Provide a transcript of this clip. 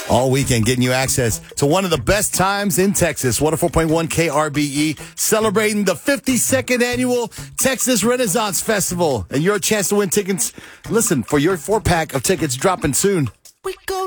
All weekend getting you access to one of the best times in Texas. 104.1 KRBE, celebrating the 52nd annual Texas Renaissance Festival. And your chance to win tickets. Listen, for your 4-pack of tickets dropping soon. We go